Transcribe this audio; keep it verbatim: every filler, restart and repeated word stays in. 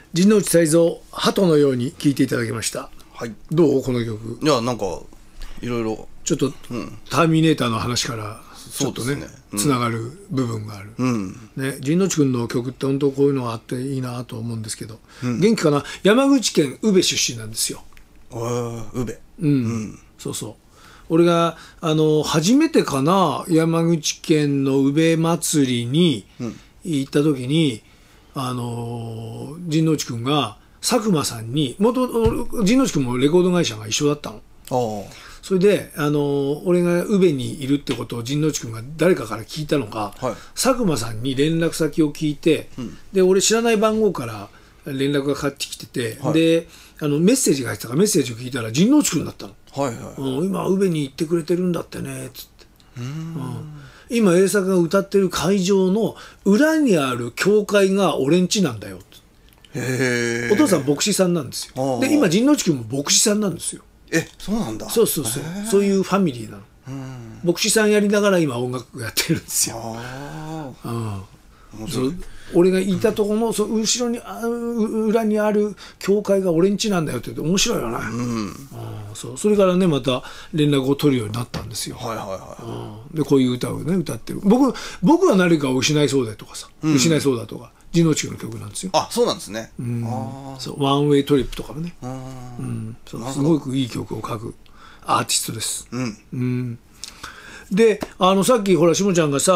陣内泰造、鳩のように聴いていただきました。 はい。 どうこの曲。 いや、なんかいろいろちょっと、うん、ターミネーターの話からちょっとね、 うん、 つながる部分がある、うんね、陣内君の曲って本当こういうのがあっていいなと思うんですけど、うん、元気かな。山口県宇部出身なんですよ。 宇部、 うん、うん、そうそう。俺があの初めてかな、山口県の宇部祭りに行った時に、あの陣内君が佐久間さんに、元陣内君もレコード会社が一緒だったの。あそれで、あの俺が宇部にいるってことを陣内君が誰かから聞いたのか、はい、佐久間さんに連絡先を聞いて、うん、で俺知らない番号から連絡がかかってきてて、はい、であのメッセージが入ってたからメッセージを聞いたら陣内君だったの。はいはい、うん、今宇部に行ってくれてるんだってねつって、うーん、うん、今栄作が歌ってる会場の裏にある教会が俺ん家なんだよ。へお父さん牧師さんなんですよ。で今陣内君も牧師さんなんですよ。 え、そうなんだ。 そうそうそう、そういうファミリーなの。牧師さんやりながら今音楽やってるんですよ。ああ、うん、そう俺がいたところのそ後ろにあ裏にある教会が俺ん家なんだよって言って面白いよね。うん、あそうそれからねまた連絡を取るようになったんですよ。はいはいはい。でこういう歌をね歌ってる。僕僕は何かを失いそうだとかさ、うん、失いそうだとか。陣内君の曲なんですよ。 あ、そうなんですね。 うん、あそうワンウェイトリップとかもね、うん、そうすごくいい曲を書くアーティストです。うん、うん、であのさっきほらしもちゃんがさ